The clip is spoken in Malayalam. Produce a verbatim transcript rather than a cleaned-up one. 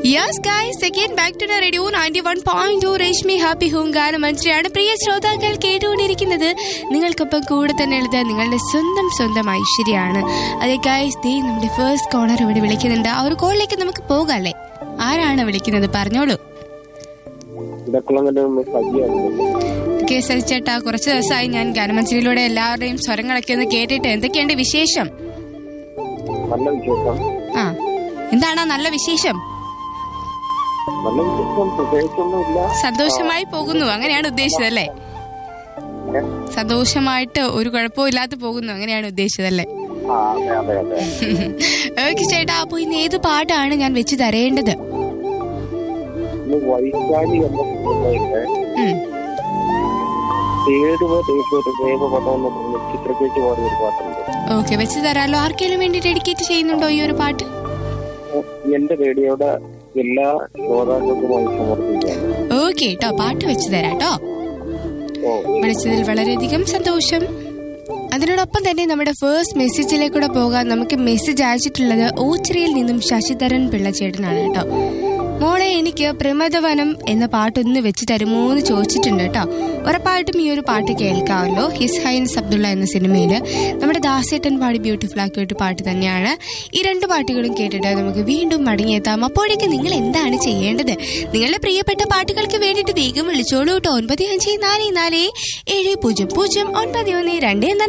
Yes guys, again back to the radio ninety-one point two Rashmi happy home ഗാനം മഞ്ജരിയാണ് പ്രിയ ശ്രോതാക്കൾ കേട്ടുകൊണ്ടിരിക്കുന്നത്. നിങ്ങൾക്കൊപ്പം കൂടെ തന്നെ ഉള്ളത് നിങ്ങളുടെ സ്വന്തം സ്വന്തം ഐശ്വര്യയാണ്. അതെ ഗൈസ്, ദേ നമ്മുടെ ഫസ്റ്റ് കോളർ ഇവിടെ വിളിക്കുന്നുണ്ട്. ആ ഒരു കോളിലേക്ക് നമുക്ക് പോകാല്ലേ? ആരാണ് വിളിക്കുന്നത് പറഞ്ഞോളൂ. ചേട്ടാ, കുറച്ച് ദിവസമായി ഞാൻ ഗാനമഞ്ജരിയിലൂടെ എല്ലാവരുടെയും സ്വരങ്ങളൊക്കെ ഒന്ന് കേട്ടിട്ട് എന്തൊക്കെയുണ്ട് വിശേഷം? ആ, എന്താണ് നല്ല വിശേഷം? സന്തോഷമായി പോകുന്നു, അങ്ങനെയാണ് ഉദ്ദേശിച്ചത് അല്ലേ? സന്തോഷമായിട്ട് ഒരു കുഴപ്പവും ഇല്ലാതെ പോകുന്നു, അങ്ങനെയാണ് ഉദ്ദേശിച്ചത് അല്ലേ? ഓക്കെ ചേട്ടാ, അപ്പൊ ഇന്ന് ഏത് പാട്ടാണ് ഞാൻ വെച്ച് തരേണ്ടത്? ഓക്കെ, വെച്ച് തരാലോ. ആർക്കെങ്കിലും വേണ്ടി ഡെഡിക്കേറ്റ് ചെയ്യുന്നുണ്ടോ ഈ ഒരു പാട്ട്? എന്റെ റേഡിയോയുടെ എല്ലാ ശ്രോതാക്കൾക്കുമായി സമർപ്പിക്കാം. ഓക്കെ കേട്ടോ, പാട്ട് വെച്ച് തരാട്ടോ. വിളിച്ചതിൽ വളരെയധികം സന്തോഷം. അതിനോടൊപ്പം തന്നെ നമ്മുടെ ഫസ്റ്റ് മെസ്സേജിലേക്കൂടെ പോകാൻ നമുക്ക് മെസ്സേജ് അയച്ചിട്ടുള്ളത് ഓച്ചിറയിൽ നിന്നും ശശിധരൻ പിള്ളച്ചേട്ടനാണ് കേട്ടോ. മോളെ, എനിക്ക് പ്രമദവനം എന്ന പാട്ടൊന്ന് വെച്ച് തരുമോ എന്ന് ചോദിച്ചിട്ടുണ്ട് കേട്ടോ. ഉറപ്പായിട്ടും ഈ ഒരു പാട്ട് കേൾക്കാമല്ലോ. ഹിസ് ഹൈൻസ് അബ്ദുള്ള എന്ന സിനിമയിൽ നമ്മുടെ ദാസേട്ടൻ പാടി ബ്യൂട്ടിഫുൾ ആക്കിയ ഒരു പാട്ട് തന്നെയാണ്. ഈ രണ്ട് പാട്ടുകളും കേട്ടിട്ട് നമുക്ക് വീണ്ടും മടങ്ങിയെത്താം. അപ്പോഴേക്ക് നിങ്ങൾ എന്താണ് ചെയ്യേണ്ടത്? നിങ്ങളുടെ പ്രിയപ്പെട്ട പാട്ടുകൾക്ക് വേണ്ടിയിട്ട് വേഗം വിളിച്ചോളൂ കേട്ടോ. ഒൻപത് അഞ്ച് നാല് നാല് ഏഴ് പൂജ്യം പൂജ്യം ഒൻപത് ഒന്ന് രണ്ട് എന്ന